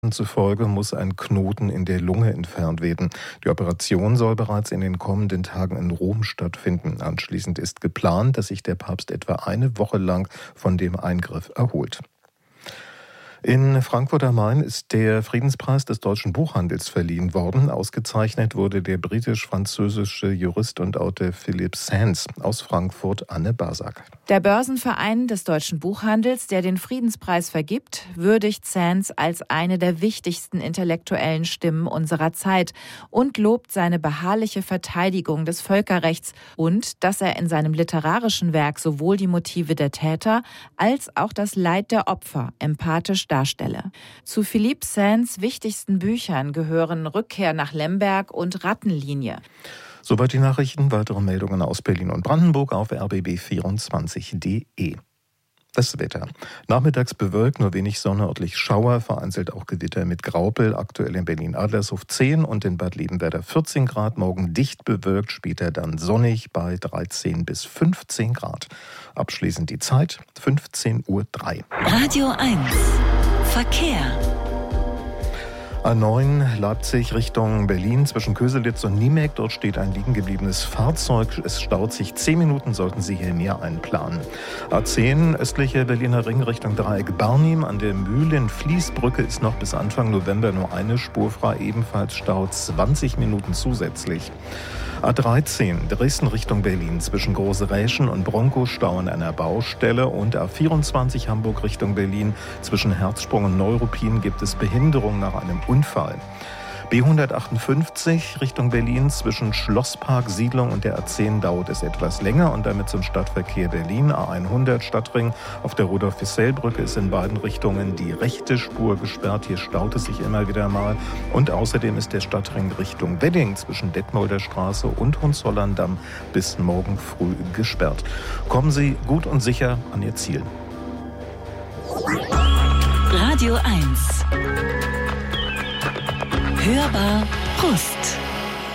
Ärzten zufolge muss ein Knoten in der Lunge entfernt werden. Die Operation soll bereits in den kommenden Tagen in Rom stattfinden. Anschließend ist geplant, dass sich der Papst etwa eine Woche lang von dem Eingriff erholt. In Frankfurt am Main ist der Friedenspreis des deutschen Buchhandels verliehen worden. Ausgezeichnet wurde der britisch-französische Jurist und Autor Philip Sands. Aus Frankfurt Anne Basak. Der Börsenverein des deutschen Buchhandels, der den Friedenspreis vergibt, würdigt Sands als eine der wichtigsten intellektuellen Stimmen unserer Zeit und lobt seine beharrliche Verteidigung des Völkerrechts und dass er in seinem literarischen Werk sowohl die Motive der Täter als auch das Leid der Opfer empathisch darstelle. Zu Philippe Sands wichtigsten Büchern gehören Rückkehr nach Lemberg und Rattenlinie. Soweit die Nachrichten. Weitere Meldungen aus Berlin und Brandenburg auf rbb24.de. Das Wetter. Nachmittags bewölkt, nur wenig Sonne, örtlich Schauer, vereinzelt auch Gewitter mit Graupel. Aktuell in Berlin-Adlershof 10 und in Bad Liebenwerda 14 Grad. Morgen dicht bewölkt, später dann sonnig bei 13 bis 15 Grad. Abschließend die Zeit, 15:03 Uhr. Radio 1 Verkehr. A9 Leipzig Richtung Berlin zwischen Köselitz und Niemek. Dort steht ein liegengebliebenes Fahrzeug. Es staut sich 10 Minuten, sollten Sie hier mehr einplanen. A10 östliche Berliner Ring Richtung Dreieck Barnim. An der Mühlen-Fließbrücke ist noch bis Anfang November nur eine Spur frei. Ebenfalls staut 20 Minuten zusätzlich. A13 Dresden Richtung Berlin zwischen Große Räschen und Bronco Stau an einer Baustelle und A24 Hamburg Richtung Berlin zwischen Herzsprung und Neuruppin gibt es Behinderung nach einem Unfall. B158 Richtung Berlin zwischen Schlosspark, Siedlung und der A10 dauert es etwas länger und damit zum Stadtverkehr Berlin. A100 Stadtring auf der Rudolf-Wissell-Brücke ist in beiden Richtungen die rechte Spur gesperrt. Hier staut es sich immer wieder mal. Und außerdem ist der Stadtring Richtung Wedding zwischen Detmolder Straße und Hohenzollern-Damm bis morgen früh gesperrt. Kommen Sie gut und sicher an Ihr Ziel. Radio 1 Hörbar Brust.